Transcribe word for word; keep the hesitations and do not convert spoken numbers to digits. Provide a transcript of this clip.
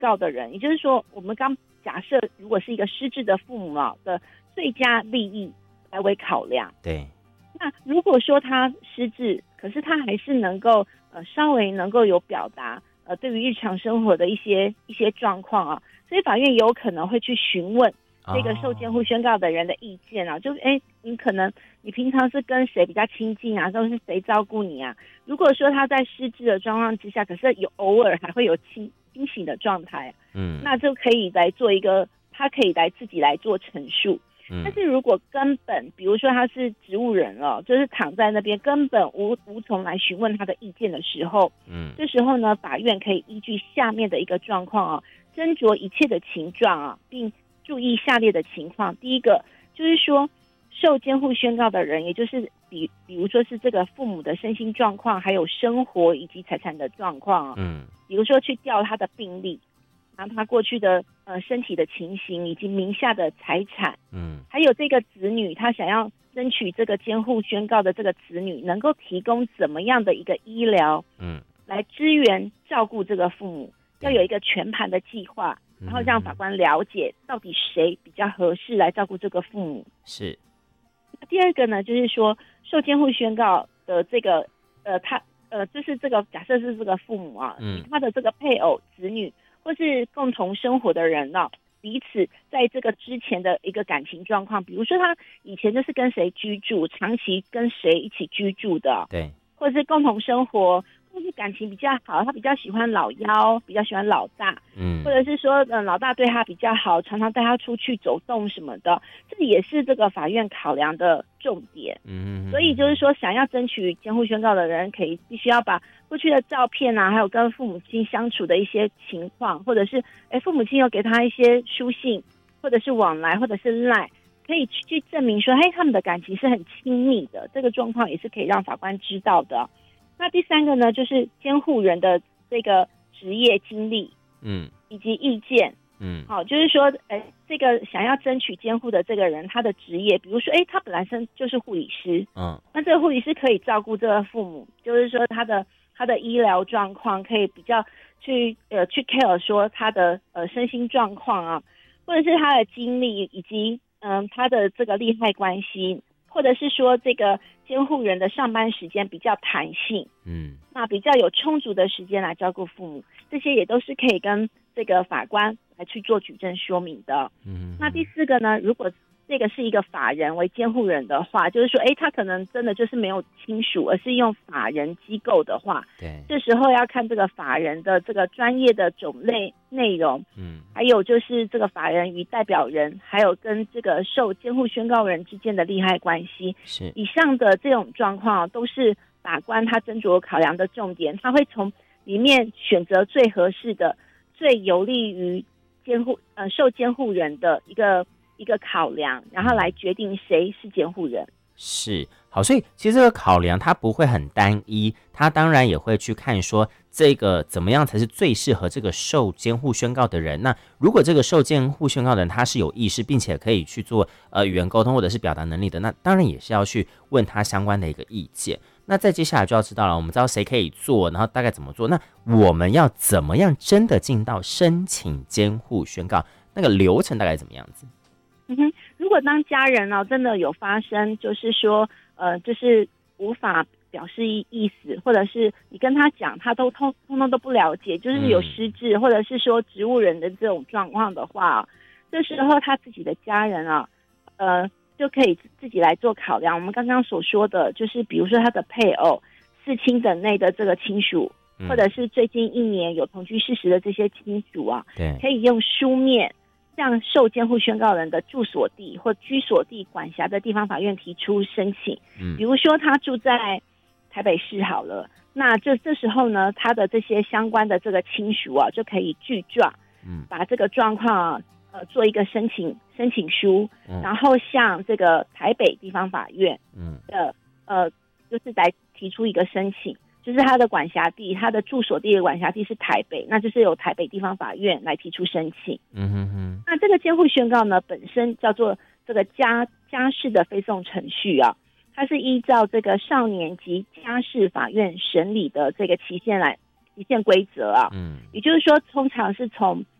告的人，也就是说，我们刚假设如果是一个失智的父母啊的最佳利益来为考量， 对。 那如果说他失智，可是他还是能够呃稍微能够有表达呃对于日常生活的一些一些状况啊，所以法院有可能会去询问这个受监护宣告的人的意见啊，就哎，你可能你平常是跟谁比较亲近啊，都是谁照顾你啊？如果说他在失智的状况之下，可是有偶尔还会有清清醒的状态，嗯，那就可以来做一个，他可以来自己来做陈述。但是如果根本，比如说他是植物人了，就是躺在那边根本无无从来询问他的意见的时候，嗯，这时候呢，法院可以依据下面的一个状况啊，斟酌一切的情状啊，并注意下列的情况。第一个就是说，受监护宣告的人，也就是比比如说是这个父母的身心状况，还有生活以及财产的状况啊，嗯，比如说去调他的病历。然后他过去的呃身体的情形，以及名下的财产，嗯，还有这个子女，他想要争取这个监护宣告的这个子女，能够提供怎么样的一个医疗，嗯，来支援照顾这个父母，要有一个全盘的计划，然后让法官了解到底谁比较合适来照顾这个父母。 是。 第二个呢，就是说受监护宣告的这个呃他呃就是这个假设是这个父母啊，嗯，他的这个配偶、子女。或是共同生活的人呢、啊，彼此在这个之前的一个感情状况，比如说他以前就是跟谁居住，长期跟谁一起居住的， 对， 或者是共同生活，或是感情比较好，他比较喜欢老幺，比较喜欢老大，嗯，或者是说，嗯，老大对他比较好，常常带他出去走动什么的，这也是这个法院考量的重点。嗯，所以就是说，想要争取监护宣告的人，可以必须要把过去的照片啊，还有跟父母亲相处的一些情况，或者是哎父母亲有给他一些书信，或者是往来，或者是赖，可以去证明说，嘿，他们的感情是很亲密的，这个状况也是可以让法官知道的。那第三个呢，就是监护人的这个职业经历，嗯，以及意见，嗯，好，就是说，哎，这个想要争取监护的这个人，他的职业，比如说，哎，他本来身就是护理师，嗯，那这个护理师可以照顾这个父母，就是说他的他的医疗状况可以比较去呃去 care 说他的呃身心状况啊，或者是他的经历以及嗯、呃、他的这个利害关系。或者是说这个监护人的上班时间比较弹性，嗯，那比较有充足的时间来照顾父母，这些也都是可以跟这个法官来去做举证说明的。嗯，那第四个呢，如果这个是一个法人为监护人的话，就是说，哎，他可能真的就是没有亲属，而是用法人机构的话，对，这时候要看这个法人的这个专业的种类内容，嗯，还有就是这个法人与代表人，还有跟这个受监护宣告人之间的利害关系，是以上的这种状况都是法官他斟酌考量的重点，他会从里面选择最合适的、最有利于监护呃受监护人的一个。一个考量，然后来决定谁是监护人。 是，好，所以其实这个考量它不会很单一，它当然也会去看说这个怎么样才是最适合这个受监护宣告的人。那如果这个受监护宣告的人他是有意识，并且可以去做呃语言沟通或者是表达能力的，那当然也是要去问他相关的一个意见。那再接下来就要知道了，我们知道谁可以做，然后大概怎么做，那我们要怎么样真的进到申请监护宣告，那个流程大概怎么样子？ 嗯哼，如果当家人呢、哦、真的有发生，就是说，呃，就是无法表示意思，或者是你跟他讲，他都通通通都不了解，就是有失智，或者是说植物人的这种状况的话，这时候他自己的家人啊，呃，就可以自己来做考量。我们刚刚所说的，就是比如说他的配偶、四亲等内的这个亲属，或者是最近一年有同居事实的这些亲属啊，对，可以用书面。向受监护宣告人的住所地或居所地管辖的地方法院提出申请。嗯，比如说他住在台北市好了，那这这时候呢，他的这些相关的这个亲属啊，就可以具状，嗯，把这个状况啊，呃，做一个申请申请书，嗯，然后向这个台北地方法院，嗯的呃，就是来提出一个申请。就是他的管辖地，他的住所地的管辖地是台北，那就是由台北地方法院来提出申请。嗯哼哼。那这个监护宣告呢，本身叫做这个家家事的非讼程序啊，它是依照这个少年及家事法院审理的这个期限来极限规则啊，嗯，也就是说通常是从